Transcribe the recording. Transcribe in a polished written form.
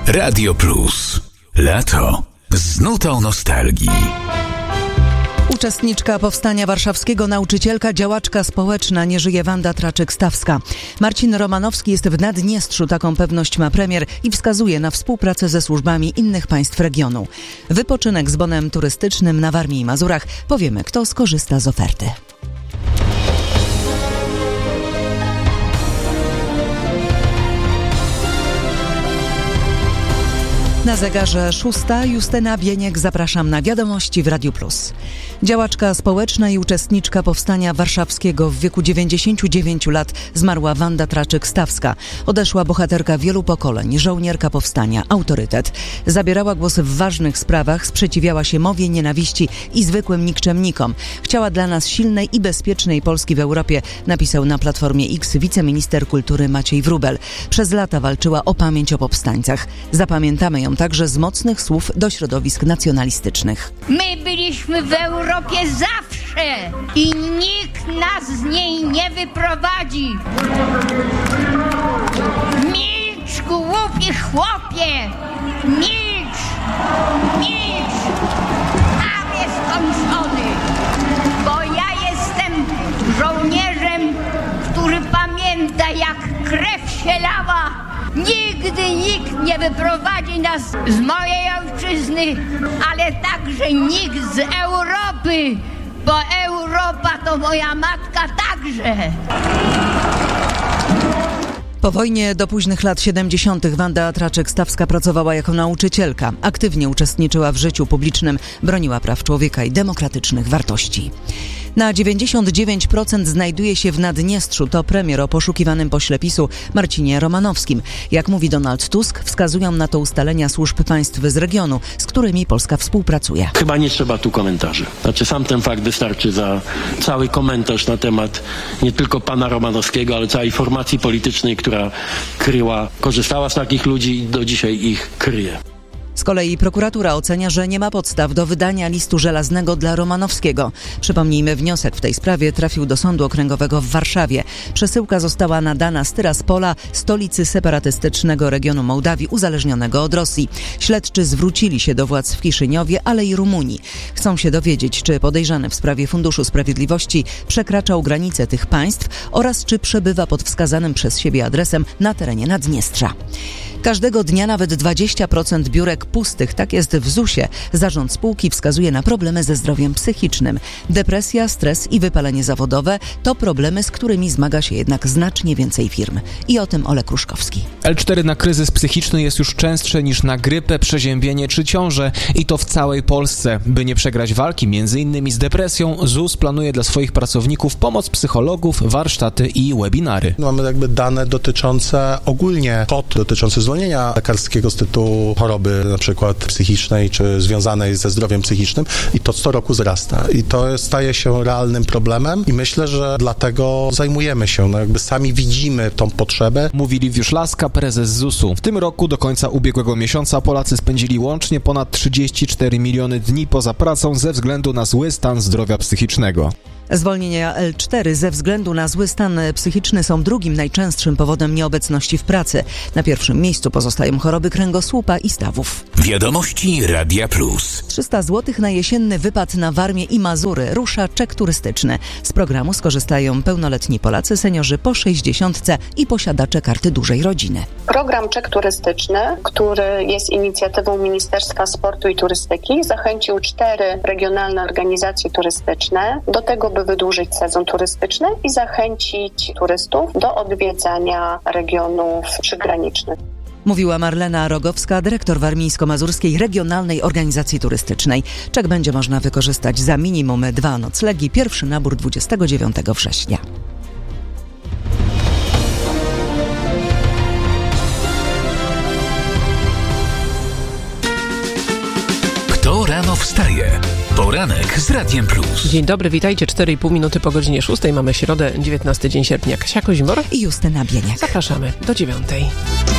Radio Plus. Lato z nutą nostalgii. Uczestniczka Powstania Warszawskiego, nauczycielka, działaczka społeczna nie żyje Wanda Traczyk-Stawska. Marcin Romanowski jest w Naddniestrzu, taką pewność ma premier i wskazuje na współpracę ze służbami innych państw regionu. Wypoczynek z bonem turystycznym na Warmii i Mazurach. Powiemy, kto skorzysta z oferty. Na zegarze 6. Justyna Bieniek, zapraszam na wiadomości w Radiu Plus. Działaczka społeczna i uczestniczka Powstania Warszawskiego w wieku 99 lat zmarła Wanda Traczyk-Stawska. Odeszła bohaterka wielu pokoleń, żołnierka powstania, autorytet. Zabierała głos w ważnych sprawach, sprzeciwiała się mowie nienawiści i zwykłym nikczemnikom. Chciała dla nas silnej i bezpiecznej Polski w Europie, napisał na Platformie X wiceminister kultury Maciej Wróbel. Przez lata walczyła o pamięć o powstańcach. Zapamiętamy ją także z mocnych słów do środowisk nacjonalistycznych. My byliśmy w Europie zawsze i nikt nas z niej nie wyprowadzi. Milcz, głupi chłopie! Milcz! Milcz! A jest skończony! Bo ja jestem żołnierzem, który pamięta, jak krew się lała. Nigdy nikt nie wyprowadzi nas z mojej ojczyzny, ale także nikt z Europy, bo Europa to moja matka także. Po wojnie do późnych lat 70. Wanda Traczyk-Stawska pracowała jako nauczycielka. Aktywnie uczestniczyła w życiu publicznym, broniła praw człowieka i demokratycznych wartości. Na 99% znajduje się w Naddniestrzu. To premier o poszukiwanym pośle PiS-u Marcinie Romanowskim. Jak mówi Donald Tusk, wskazują na to ustalenia służb państw z regionu, z którymi Polska współpracuje. Chyba nie trzeba tu komentarzy. Znaczy sam ten fakt wystarczy za cały komentarz na temat nie tylko pana Romanowskiego, ale całej formacji politycznej, która korzystała z takich ludzi i do dzisiaj ich kryje. Z kolei prokuratura ocenia, że nie ma podstaw do wydania listu żelaznego dla Romanowskiego. Przypomnijmy, wniosek w tej sprawie trafił do Sądu Okręgowego w Warszawie. Przesyłka została nadana z Tyraspola, stolicy separatystycznego regionu Mołdawii uzależnionego od Rosji. Śledczy zwrócili się do władz w Kiszyniowie, ale i Rumunii. Chcą się dowiedzieć, czy podejrzany w sprawie Funduszu Sprawiedliwości przekraczał granice tych państw oraz czy przebywa pod wskazanym przez siebie adresem na terenie Naddniestrza. Każdego dnia nawet 20% biurek pustych, tak jest w ZUS-ie. Zarząd spółki wskazuje na problemy ze zdrowiem psychicznym. Depresja, stres i wypalenie zawodowe to problemy, z którymi zmaga się jednak znacznie więcej firm. I o tym Olek Ruszkowski. L4 na kryzys psychiczny jest już częstsze niż na grypę, przeziębienie czy ciążę i to w całej Polsce. By nie przegrać walki m.in. z depresją, ZUS planuje dla swoich pracowników pomoc psychologów, warsztaty i webinary. Mamy jakby dane dotyczące ogólnie kod dotyczący zwolnienia lekarskiego z tytułu choroby na przykład psychicznej czy związanej ze zdrowiem psychicznym i to co roku wzrasta. I to staje się realnym problemem i myślę, że dlatego zajmujemy się, jakby sami widzimy tą potrzebę. Mówi Liwiusz Laska, prezes ZUS-u. W tym roku do końca ubiegłego miesiąca Polacy spędzili łącznie ponad 34 miliony dni poza pracą ze względu na zły stan zdrowia psychicznego. Zwolnienia L4 ze względu na zły stan psychiczny są drugim najczęstszym powodem nieobecności w pracy. Na pierwszym miejscu pozostają choroby kręgosłupa i stawów. Wiadomości Radia Plus. 300 zł na jesienny wypad na Warmię i Mazury. Rusza czek turystyczny. Z programu skorzystają pełnoletni Polacy, seniorzy po 60 i posiadacze karty dużej rodziny. Program czek turystyczny, który jest inicjatywą Ministerstwa Sportu i Turystyki, zachęcił 4 regionalne organizacje turystyczne do tego, by wydłużyć sezon turystyczny i zachęcić turystów do odwiedzania regionów przygranicznych. Mówiła Marlena Rogowska, dyrektor Warmińsko-Mazurskiej Regionalnej Organizacji Turystycznej. Czek będzie można wykorzystać za minimum 2 noclegi. Pierwszy nabór 29 września. Kto rano wstaje? Poranek z Radiem Plus. Dzień dobry, witajcie. 4,5 minuty po godzinie 6. Mamy środę, 19 dzień sierpnia. Kasia Kozimor i Justyna Bieniek. Zapraszamy do 9.